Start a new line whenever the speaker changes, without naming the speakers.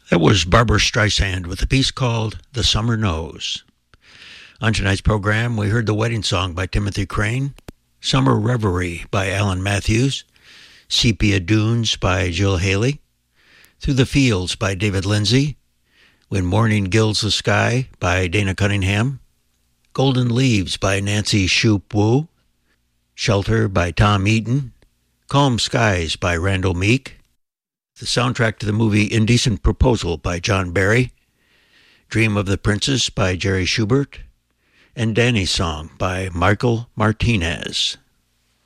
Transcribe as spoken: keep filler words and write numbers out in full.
That was Barbra Streisand with a piece called The Summer Knows. On tonight's program, we heard The Wedding Song by Timothy Crane, Summer Reverie by Alan Matthews, Sepia Dunes by Jill Haley, Through the Fields by David Lindsay, When Morning Gilds the Sky by Dana Cunningham, Golden Leaves by Nancy Shoup Wu, Shelter by Tom Eaton, Calm Skies by Randall Meek, the soundtrack to the movie Indecent Proposal by John Barry, Dream of the Princess by Jerry Schubert, and Danny's Song by Michael Martinez.